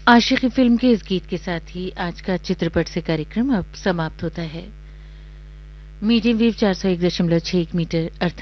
आशिकी film के इस गीत के साथ ही आज का चित्रपट से कार्यक्रम अब समाप्त होता है। मीडियम वेव 401.6 मीटर अर्थात